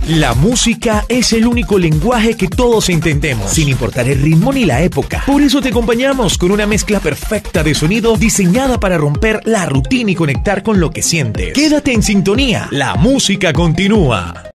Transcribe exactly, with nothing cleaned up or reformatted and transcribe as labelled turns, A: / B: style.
A: La música es el único lenguaje que todos entendemos, sin importar el ritmo ni la época. Por eso te acompañamos con una mezcla perfecta de sonido diseñada para romper la rutina y conectar con lo que sientes. Quédate en sintonía, la música continúa.